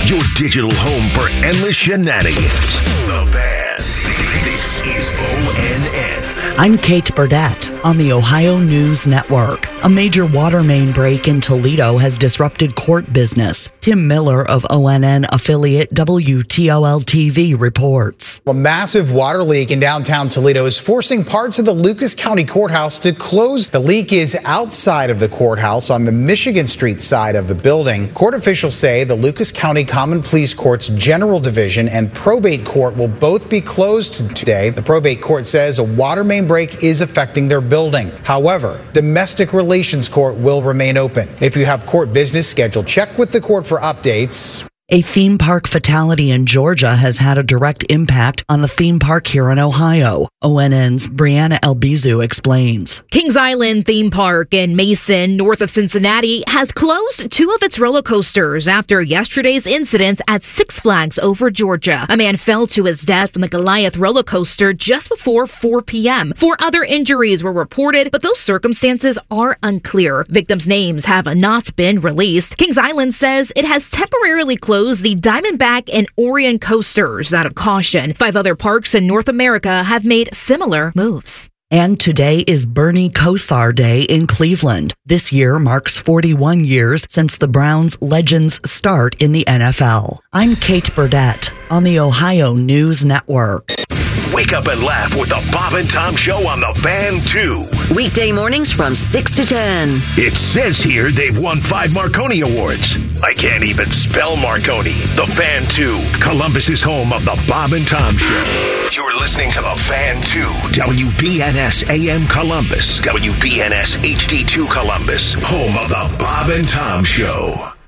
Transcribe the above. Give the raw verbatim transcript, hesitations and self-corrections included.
your digital home for endless shenanigans. The Fan. This is O N N. I'm Kate Burdett on the Ohio News Network. A major water main break in Toledo has disrupted court business. Tim Miller of O N N affiliate W T O L T V reports. A massive water leak in downtown Toledo is forcing parts of the Lucas County Courthouse to close. The leak is outside of the courthouse on the Michigan Street side of the building. Court officials say the Lucas County Common Pleas Court's General Division and Probate Court will both be closed today. The Probate Court says a water main break is affecting their building. However, Domestic Relations Court will remain open. If you have court business scheduled, check with the court for updates. A theme park fatality in Georgia has had a direct impact on the theme park here in Ohio. O N N's Brianna Albizu explains. Kings Island Theme Park in Mason, north of Cincinnati, has closed two of its roller coasters after yesterday's incident at Six Flags Over Georgia. A man fell to his death from the Goliath roller coaster just before four p.m. Four other injuries were reported, but those circumstances are unclear. Victims' names have not been released. Kings Island says it has temporarily closed the Diamondback and Orion coasters out of caution. Five other parks in North America have made similar moves. And today is Bernie Kosar Day in Cleveland. This year marks forty-one years since the Browns' legends start in the N F L. I'm Kate Burdett on the Ohio News Network. Wake up and laugh with the Bob and Tom Show on the Fan two. Weekday mornings from six to ten. It says here they've won five Marconi Awards. I can't even spell Marconi. The Fan two, Columbus's home of the Bob and Tom Show. You're listening to the Fan two, W B N S A M Columbus, W B N S H D two Columbus, home of the Bob and Tom Show.